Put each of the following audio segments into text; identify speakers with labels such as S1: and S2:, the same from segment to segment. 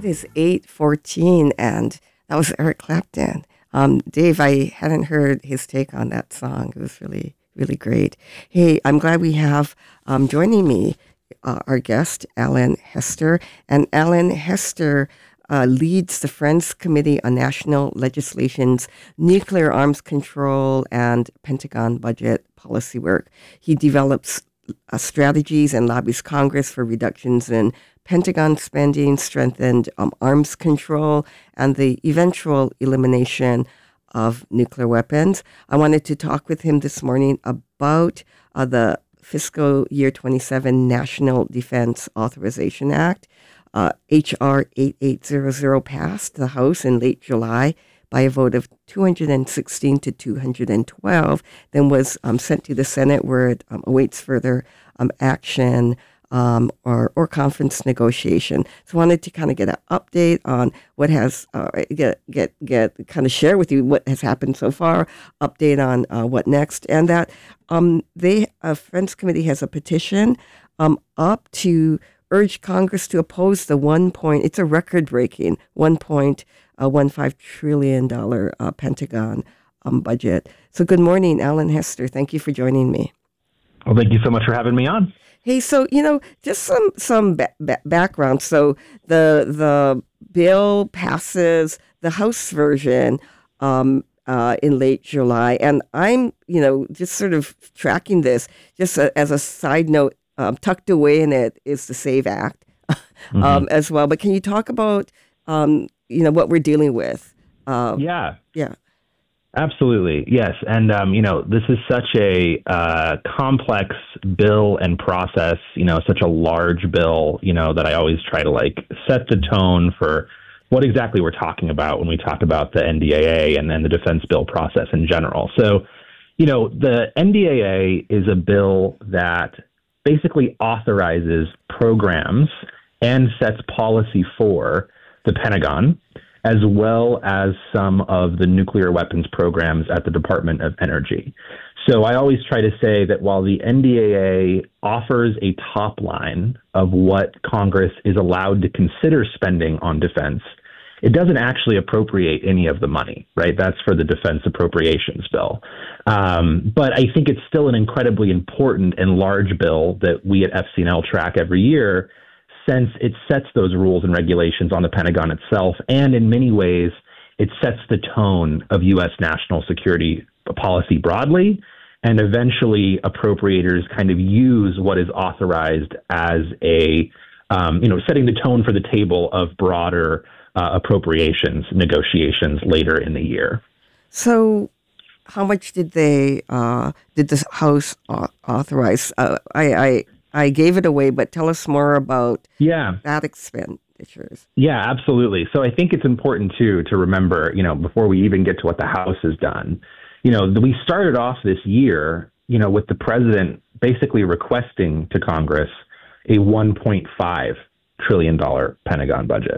S1: It is 8:14, and that was Eric Clapton. Dave, I hadn't heard his take on that song. It was really, really great. Hey, I'm glad we have joining me our guest, Alan Hester. And Alan Hester leads the Friends Committee on National Legislation's Nuclear Arms Control and Pentagon Budget Policy work. He develops strategies and lobbies Congress for reductions in Pentagon spending, strengthened arms control, and the eventual elimination of nuclear weapons. I wanted to talk with him this morning about the fiscal year 27 National Defense Authorization Act. H.R. 8800 passed the House in late July by a vote of 216 to 212, then was sent to the Senate where it awaits further action or conference negotiation. So I wanted to kind of get an update on what has, kind of share with you what has happened so far, update on what next, and that Friends Committee has a petition up to urge Congress to oppose the it's a record-breaking $1.15 trillion Pentagon budget. So good morning, Alan Hester. Thank you for joining me.
S2: Well, thank you so much for having me on.
S1: Hey, so, just some background. So the bill passes the House version in late July, and I'm, just sort of tracking this, just as a side note, tucked away in it is the SAVE Act as well. But can you talk about, what we're dealing with?
S2: Yeah.
S1: Yeah.
S2: Absolutely. Yes. And, this is such a complex bill and process, such a large bill, that I always try to set the tone for what exactly we're talking about when we talk about the NDAA and then the defense bill process in general. So, the NDAA is a bill that basically authorizes programs and sets policy for the Pentagon, as well as some of the nuclear weapons programs at the Department of Energy. So I always try to say that while the NDAA offers a top line of what Congress is allowed to consider spending on defense, it doesn't actually appropriate any of the money, right? That's for the Defense Appropriations Bill. But I think it's still an incredibly important and large bill that we at FCNL track every year, since it sets those rules and regulations on the Pentagon itself. And in many ways, it sets the tone of U.S. national security policy broadly. And eventually, appropriators kind of use what is authorized as setting the tone for the table of broader appropriations negotiations later in the year.
S1: So how much did the House authorize? I gave it away, but tell us more about that expenditures.
S2: Yeah, absolutely. So I think it's important, too, to remember, before we even get to what the House has done, we started off this year, with the president basically requesting to Congress a $1.5 trillion Pentagon budget,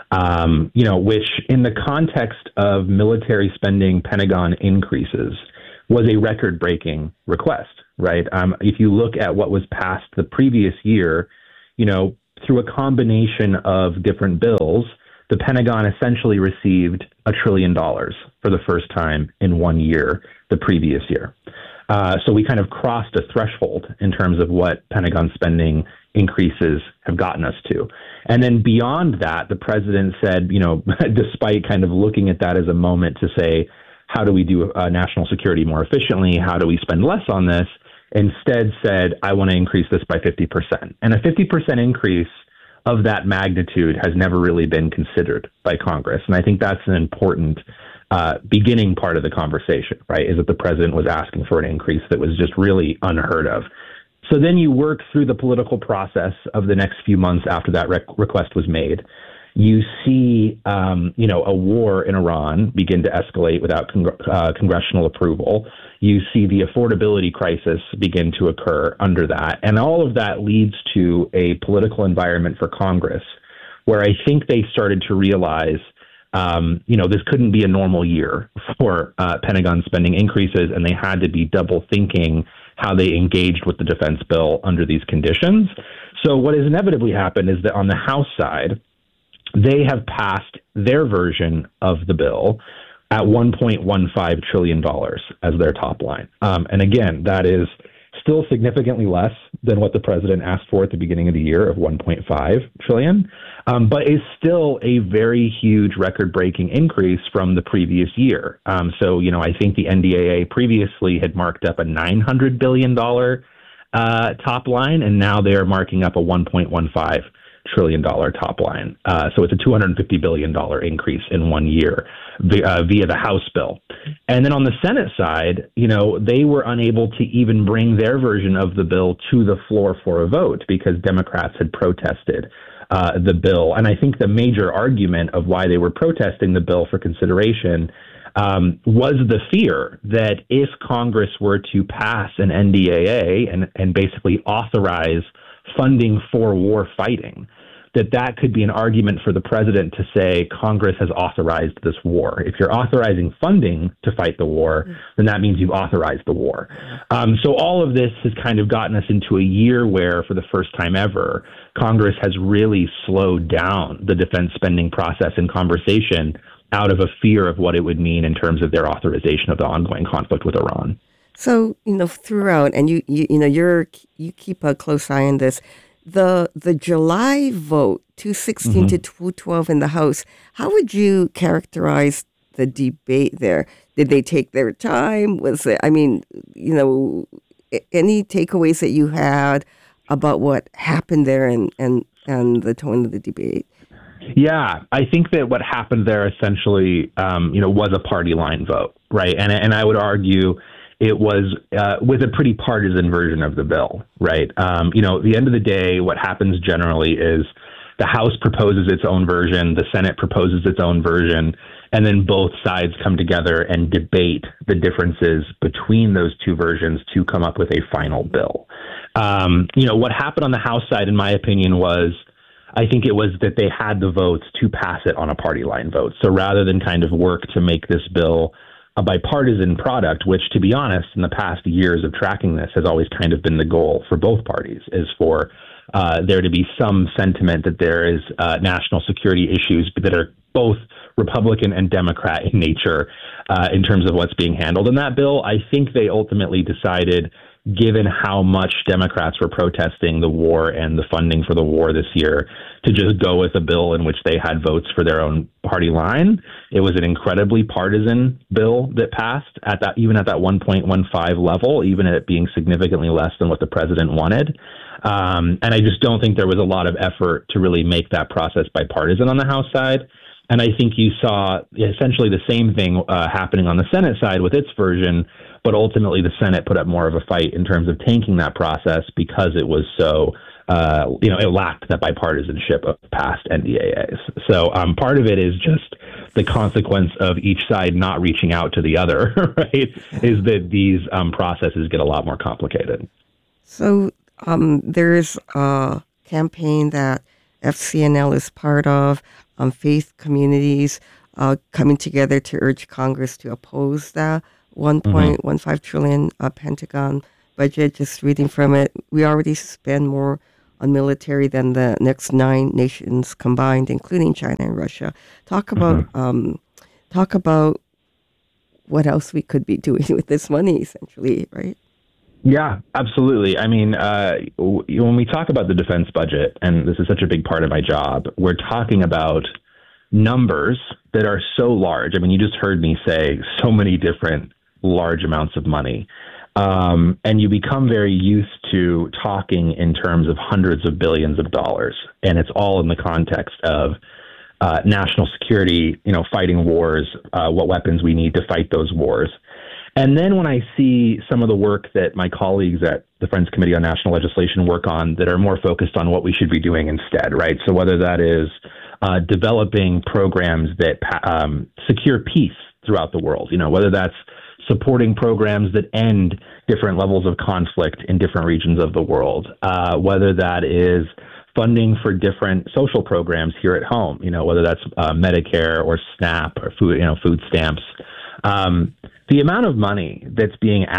S2: which in the context of military spending Pentagon increases was a record-breaking request, right? If you look at what was passed the previous year, through a combination of different bills, the Pentagon essentially received $1 trillion for the first time in 1 year the previous year. So we kind of crossed a threshold in terms of what Pentagon spending increases have gotten us to. And then beyond that, the president said, despite kind of looking at that as a moment to say, how do we do national security more efficiently? How do we spend less on this? Instead said, I want to increase this by 50%. And a 50% increase of that magnitude has never really been considered by Congress. And I think that's an important beginning part of the conversation, right, is that the president was asking for an increase that was just really unheard of. So then you work through the political process of the next few months after that request was made. You see, a war in Iran begin to escalate without congressional approval. You see the affordability crisis begin to occur under that. And all of that leads to a political environment for Congress where I think they started to realize, this couldn't be a normal year for Pentagon spending increases, and they had to be double thinking how they engaged with the defense bill under these conditions. So what has inevitably happened is that on the House side, they have passed their version of the bill at $1.15 trillion as their top line. And again, that is still significantly less than what the president asked for at the beginning of the year of $1.5 trillion, but is still a very huge record-breaking increase from the previous year. So, I think the NDAA previously had marked up a $900 billion top line, and now they are marking up a $1.15 trillion top line. So it's a $250 billion increase in 1 year via the House bill. And then on the Senate side, they were unable to even bring their version of the bill to the floor for a vote because Democrats had protested the bill. And I think the major argument of why they were protesting the bill for consideration was the fear that if Congress were to pass an NDAA and basically authorize funding for war fighting, that could be an argument for the president to say Congress has authorized this war. If you're authorizing funding to fight the war, then that means you've authorized the war. So all of this has kind of gotten us into a year where, for the first time ever, Congress has really slowed down the defense spending process and conversation out of a fear of what it would mean in terms of their authorization of the ongoing conflict with Iran.
S1: So, throughout, and you keep a close eye on this, the July vote, 216 to 212 in the House, how would you characterize the debate there? Did they take their time? Was it, any takeaways that you had about what happened there and the tone of the debate?
S2: Yeah, I think that what happened there essentially, was a party line vote, right? And I would argue it was with a pretty partisan version of the bill, right? At the end of the day, what happens generally is the House proposes its own version, the Senate proposes its own version, and then both sides come together and debate the differences between those two versions to come up with a final bill. What happened on the House side, in my opinion, I think it was that they had the votes to pass it on a party line vote. So rather than kind of work to make this bill a bipartisan product, which, to be honest, in the past years of tracking this has always kind of been the goal for both parties, is for there to be some sentiment that there is national security issues that are both Republican and Democrat in nature in terms of what's being handled in that bill. I think they ultimately decided, given how much Democrats were protesting the war and the funding for the war this year, to just go with a bill in which they had votes for their own party line. It was an incredibly partisan bill that passed even at that 1.15 level, even at it being significantly less than what the president wanted. And I just don't think there was a lot of effort to really make that process bipartisan on the House side. And I think you saw essentially the same thing happening on the Senate side with its version, but ultimately the Senate put up more of a fight in terms of tanking that process because it was so, it lacked that bipartisanship of past NDAAs. So part of it is just the consequence of each side not reaching out to the other, right, is that these processes get a lot more complicated.
S1: So there's a campaign that FCNL is part of, faith communities coming together to urge Congress to oppose the $1.15 trillion Pentagon budget. Just reading from it, we already spend more on military than the next 9 nations combined, including China and Russia. Talk about what else we could be doing with this money, essentially, right?
S2: Yeah, absolutely. I mean, when we talk about the defense budget, and this is such a big part of my job, we're talking about numbers that are so large. I mean, you just heard me say so many different large amounts of money. And you become very used to talking in terms of hundreds of billions of dollars. And it's all in the context of national security, fighting wars, what weapons we need to fight those wars. And then when I see some of the work that my colleagues at the Friends Committee on National Legislation work on that are more focused on what we should be doing instead, right? So whether that is developing programs that secure peace throughout the world, whether that's supporting programs that end different levels of conflict in different regions of the world, whether that is funding for different social programs here at home, whether that's Medicare or SNAP or food stamps. The amount of money that's being asked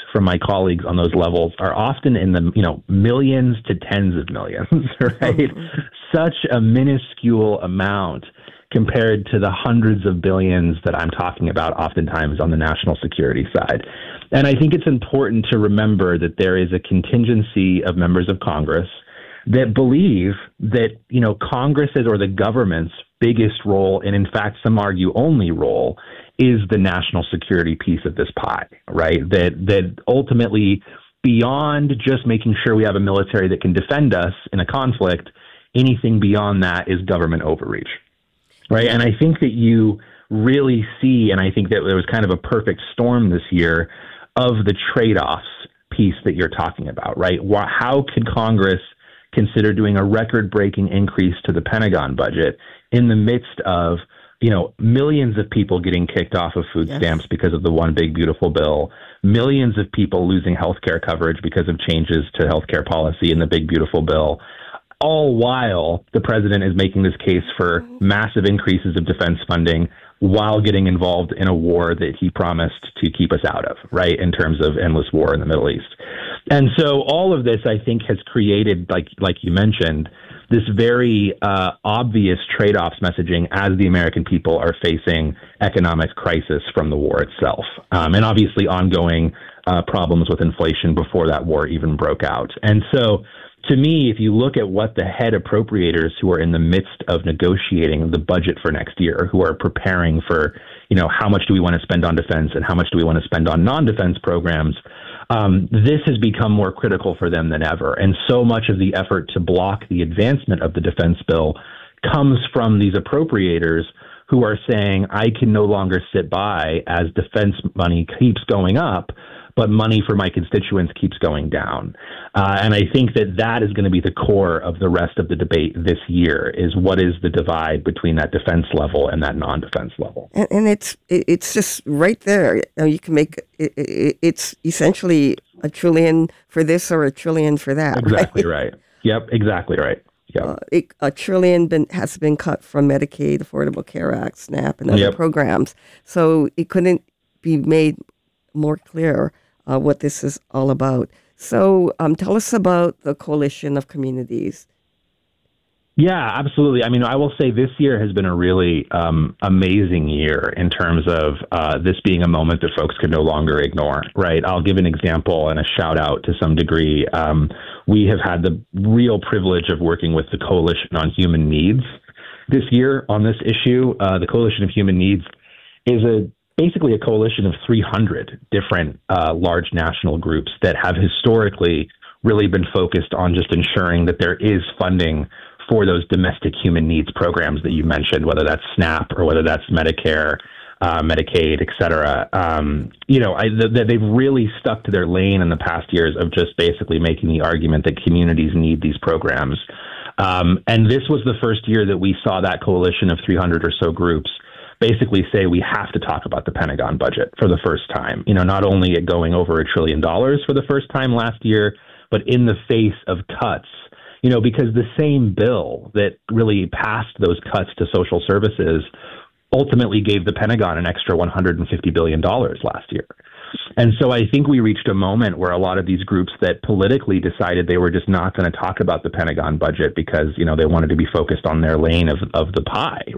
S2: from my colleagues on those levels are often in the, millions to tens of millions, right? Such a minuscule amount compared to the hundreds of billions that I'm talking about oftentimes on the national security side. And I think it's important to remember that there is a contingency of members of Congress that believe that, Congress's or the government's biggest role, and in fact, some argue only role, is the national security piece of this pie, right? That ultimately, beyond just making sure we have a military that can defend us in a conflict, anything beyond that is government overreach, right? And I think that you really see, and I think that there was kind of a perfect storm this year of the trade-offs piece that you're talking about, right? How could Congress consider doing a record-breaking increase to the Pentagon budget in the midst of, millions of people getting kicked off of food stamps because of the One Big Beautiful Bill, millions of people losing health care coverage because of changes to health care policy in the Big Beautiful Bill, all while the president is making this case for massive increases of defense funding while getting involved in a war that he promised to keep us out of, right, in terms of endless war in the Middle East. And so all of this, I think, has created, like you mentioned, this very obvious trade-offs messaging as the American people are facing economic crisis from the war itself, and obviously ongoing problems with inflation before that war even broke out. And so, to me, if you look at what the head appropriators who are in the midst of negotiating the budget for next year, who are preparing for, how much do we want to spend on defense and how much do we want to spend on non-defense programs, this has become more critical for them than ever. And so much of the effort to block the advancement of the defense bill comes from these appropriators who are saying, I can no longer sit by as defense money keeps going up, but money for my constituents keeps going down. And I think that is going to be the core of the rest of the debate this year, is what is the divide between that defense level and that non-defense level.
S1: And it's just right there. You can make it's essentially $1 trillion for this or $1 trillion for that.
S2: Exactly right. Yep, exactly right. Yep.
S1: $1 trillion has been cut from Medicaid, Affordable Care Act, SNAP, and other programs. So it couldn't be made more clear what this is all about. So tell us about the Coalition of Communities.
S2: Yeah, absolutely. I mean, I will say this year has been a really amazing year in terms of this being a moment that folks can no longer ignore, right? I'll give an example and a shout out to some degree. We have had the real privilege of working with the Coalition on Human Needs this year on this issue. The Coalition of Human Needs is basically a coalition of 300 different large national groups that have historically really been focused on just ensuring that there is funding for those domestic human needs programs that you mentioned, whether that's SNAP or whether that's Medicare, Medicaid, et cetera. They've really stuck to their lane in the past years of just basically making the argument that communities need these programs. And this was the first year that we saw that coalition of 300 or so groups basically say we have to talk about the Pentagon budget for the first time. Not only it going over $1 trillion for the first time last year, but in the face of cuts. Because the same bill that really passed those cuts to social services ultimately gave the Pentagon an extra $150 billion last year. And so I think we reached a moment where a lot of these groups that politically decided they were just not going to talk about the Pentagon budget because, they wanted to be focused on their lane of the pie,